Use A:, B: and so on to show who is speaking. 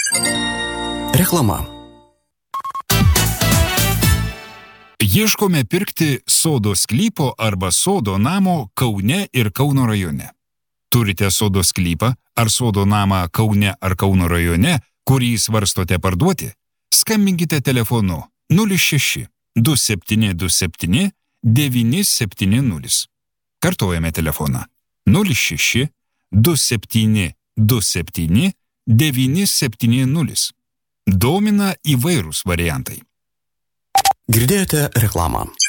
A: Reklama.
B: Ieškome pirkti sodo sklypo arba sodo namo Kaune ir Kauno rajone. Turite sodo sklypą ar sodo namą Kaune ar Kauno rajone, kurį svarstote parduoti? Skambinkite telefonu 06 2727 970. Kartojame telefoną 06 2727 970. Domina įvairūs variantai.
A: Girdėjote reklamą.